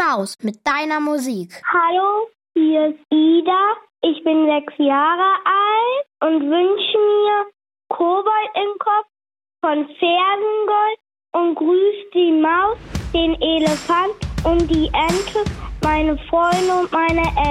Maus mit deiner Musik. Hallo, hier ist Ida. Ich bin 6 Jahre alt und wünsche mir Kobold im Kopf von Fersengold und grüßt die Maus, den Elefant und die Ente, meine Freunde und meine Eltern.